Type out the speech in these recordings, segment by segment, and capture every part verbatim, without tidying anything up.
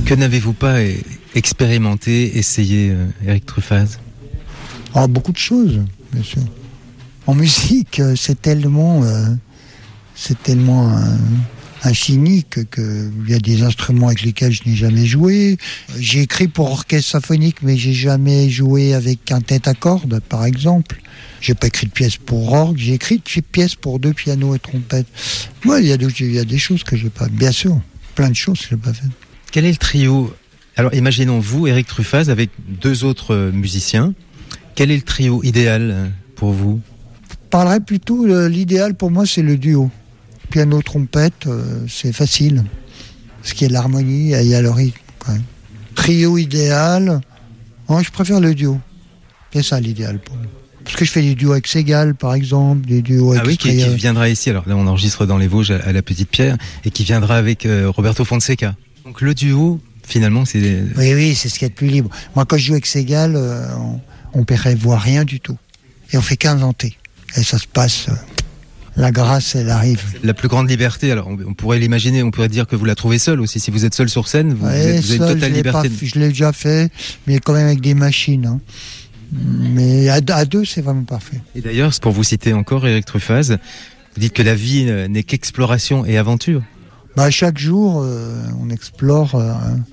Que n'avez-vous pas é- expérimenté, essayé, euh, Eric Truffaz ? Ah, beaucoup de choses, bien sûr. En musique, euh, c'est tellement, euh, c'est tellement euh, infini que, que il y a des instruments avec lesquels je n'ai jamais joué. J'ai écrit pour orchestre symphonique, mais j'ai jamais joué avec un tête à cordes, par exemple. J'ai pas écrit de pièces pour orgue, j'ai écrit de pièces pour deux pianos et trompette. Moi, il y a, de- il y a des choses que j'ai pas, bien sûr, plein de choses que j'ai pas faites. Quel est le trio ? Alors, imaginons vous, Eric Truffaz, avec deux autres euh, musiciens. Quel est le trio idéal euh, pour vous ? Je parlerais plutôt, euh, l'idéal pour moi, c'est le duo. Piano, trompette, euh, c'est facile. Parce qu'il y a l'harmonie et il y a le rythme, quand même. Trio idéal, oh, je préfère le duo. C'est ça l'idéal pour moi. Parce que je fais des duos avec Segal, par exemple, des duos avec Ah oui, qui, qui Straya. viendra ici. Alors là, on enregistre dans les Vosges à, à la Petite Pierre et qui viendra avec euh, Roberto Fonseca. Donc le duo, finalement, c'est... Oui, oui, c'est ce qu'il y a de plus libre. Moi, quand je joue avec Segal, euh, on ne prévoit rien du tout. Et on fait qu'inventer. Et ça se passe... euh, la grâce, elle arrive. La plus grande liberté, alors on, on pourrait l'imaginer, on pourrait dire que vous la trouvez seule aussi. Si vous êtes seul sur scène, vous, Ouais, vous êtes, vous avez ça, une totale je l'ai pas liberté. fait- je l'ai déjà fait, mais quand même avec des machines. Hein. Mais à, à deux, c'est vraiment parfait. Et d'ailleurs, c'est pour vous citer encore, Eric Truffaz, vous dites que la vie euh, n'est qu'exploration et aventure. Bah, chaque jour, euh, on explore euh,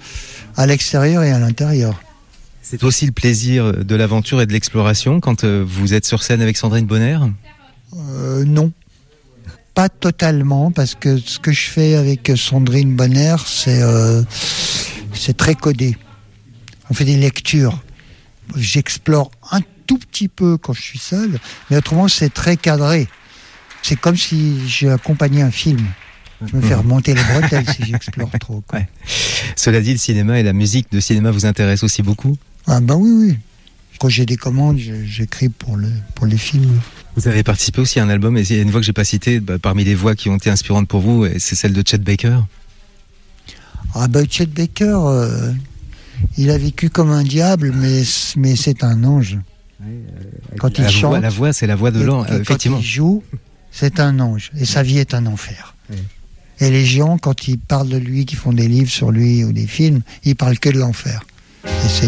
à l'extérieur et à l'intérieur. C'est aussi le plaisir de l'aventure et de l'exploration quand euh, vous êtes sur scène avec Sandrine Bonner ? Euh, non. Pas totalement, parce que ce que je fais avec Sandrine Bonner, c'est, euh, c'est très codé. On fait des lectures. J'explore un tout petit peu quand je suis seul, mais autrement, c'est très cadré. C'est comme si j'accompagnais un film. Je me fais remonter les bretelles si j'explore trop. Quoi. Ouais. Cela dit, le cinéma et la musique de cinéma vous intéressent aussi beaucoup ? Ah ben oui, oui. Quand j'ai des commandes, je- j'écris pour, le, pour les films. Vous avez participé aussi à un album, et il y a une voix que j'ai pas citée, bah, parmi les voix qui ont été inspirantes pour vous, et c'est celle de Chet Baker. Ah ben Chet Baker, euh, il a vécu comme un diable, mais, mais c'est un ange. Quand il la, chante, voix, la voix, c'est la voix de et- l'an, et euh, effectivement. Quand il joue, c'est un ange. Et sa vie est un enfer. Oui. Et les gens, quand ils parlent de lui, qui font des livres sur lui ou des films, ils parlent que de l'enfer. Et c'est